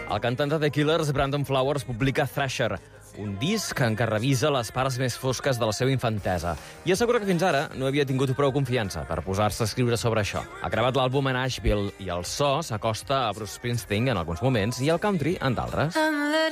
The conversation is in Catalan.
El cantant de The Killers, Brandon Flowers, publica Thrasher, un disc en què revisa les parts més fosques de la seva infantesa. I assegura que fins ara no havia tingut prou confiança per posar-se a escriure sobre això. Ha gravat l'àlbum a Nashville i el so s'acosta a Bruce Springsteen en alguns moments i al country en d'altres.